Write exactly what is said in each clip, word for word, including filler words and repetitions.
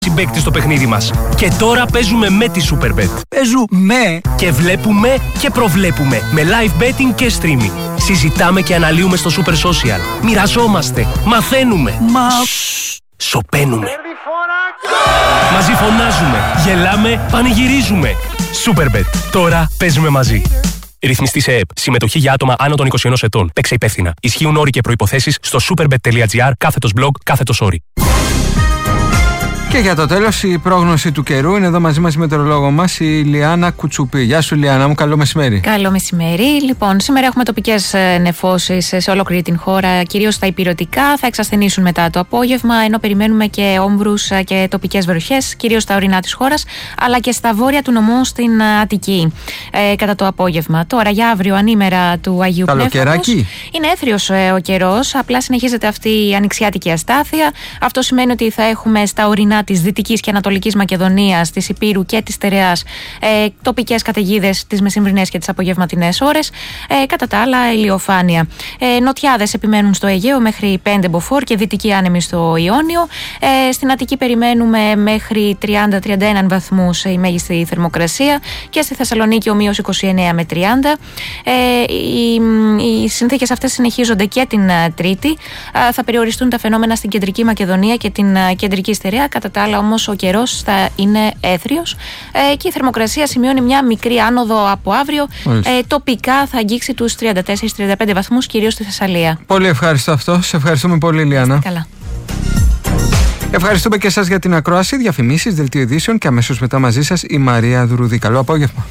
συμπαίκτη στο παιχνίδι μας. Και τώρα παίζουμε με τη Superbet. Παίζουμε και βλέπουμε και προβλέπουμε με live betting και streaming. Συζητάμε και αναλύουμε στο Super Social. Μοιραζόμαστε, μαθαίνουμε. Μα... Σωπαίνουμε. Μαζί φωνάζουμε, γελάμε, πανηγυρίζουμε. Superbet. Τώρα παίζουμε μαζί. Ρυθμιστή σε ΕΕΠ. Συμμετοχή για άτομα άνω των είκοσι ενός ετών. Παίξε υπεύθυνα. Ισχύουν όροι και προϋποθέσεις στο superbet.gr κάθετος blog κάθετος όροι. Και για το τέλος, η πρόγνωση του καιρού. Είναι εδώ μαζί μας η μετεωρολόγο μας, η Λιάννα Κουτσουπή. Γεια σου, Λιάννα μου, καλό μεσημέρι. Καλό μεσημέρι. Λοιπόν, σήμερα έχουμε τοπικές νεφώσεις σε ολόκληρη την χώρα, κυρίως στα ηπειρωτικά. Θα εξασθενήσουν μετά το απόγευμα, ενώ περιμένουμε και όμβρους και τοπικές βροχές, κυρίως στα ορεινά της χώρας, αλλά και στα βόρεια του νομού στην Αττική ε, κατά το απόγευμα. Τώρα, για αύριο, ανήμερα του Αγίου Πνεύματος. Είναι έθριος ε, ο καιρός, απλά συνεχίζεται αυτή η ανοιξιάτικη αστάθεια. Αυτό σημαίνει ότι θα έχουμε στα ορεινά της Δυτικής και Ανατολικής Μακεδονίας, της Ηπείρου και της Στερεάς ε, τοπικές καταιγίδες τις μεσημβρινές και τις απογευματινές ώρες. Ε, κατά τα άλλα, ηλιοφάνεια. Ε, νοτιάδες επιμένουν στο Αιγαίο μέχρι πέντε μποφόρ και δυτική άνεμη στο Ιόνιο. Ε, στην Αττική περιμένουμε μέχρι τριάντα με τριάντα ένα βαθμούς η μέγιστη θερμοκρασία και στη Θεσσαλονίκη ομοίως είκοσι εννέα με τριάντα. Ε, οι, οι συνθήκες αυτές συνεχίζονται και την Τρίτη. Ε, θα περιοριστούν τα φαινόμενα στην Κεντρική Μακεδονία και την Κεντρική Στερεά. Κατά τα άλλα, όμως, ο καιρός θα είναι έθριος ε, και η θερμοκρασία σημειώνει μια μικρή άνοδο από αύριο. Ε, τοπικά θα αγγίξει τους τριάντα τέσσερα με τριάντα πέντε βαθμούς, κυρίως στη Θεσσαλία. Πολύ ευχαριστώ αυτό. Σε ευχαριστούμε πολύ, Λιάννα. Καλά. Ευχαριστούμε και εσάς για την ακρόαση, διαφημίσεις, δελτίο ειδήσεων και αμέσως μετά μαζί σας η Μαρία Δουρουδή. Καλό απόγευμα.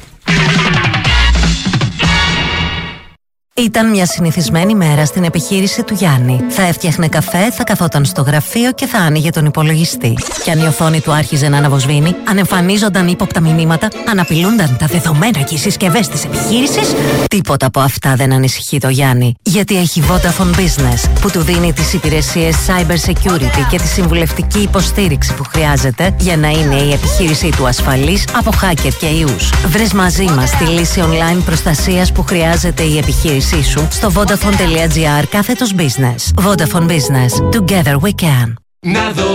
Ήταν μια συνηθισμένη μέρα στην επιχείρηση του Γιάννη. Θα έφτιαχνε καφέ, θα καθόταν στο γραφείο και θα άνοιγε τον υπολογιστή. Και αν η οθόνη του άρχιζε να αναβοσβήνει, αν εμφανίζονταν ύποπτα μηνύματα, αν απειλούνταν τα δεδομένα και οι συσκευές της επιχείρησης, τίποτα από αυτά δεν ανησυχεί το Γιάννη. Γιατί έχει Vodafone Business, που του δίνει τις υπηρεσίες cyber security και τη συμβουλευτική υποστήριξη που χρειάζεται για να είναι η επιχείρησή του ασφαλής από hacker και ιούς. Βρες μαζί μας τη λύση online προστασίας που χρειάζεται η επιχείρηση σου στο vodafone.gr κάθετος business. Vodafone Business. Together we can.